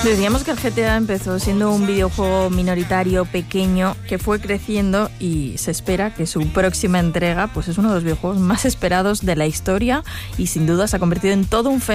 Decíamos que el GTA empezó siendo un videojuego minoritario, pequeño, que fue creciendo y se espera que su próxima entrega pues es uno de los videojuegos más esperados de la historia y sin duda se ha convertido en todo un fenómeno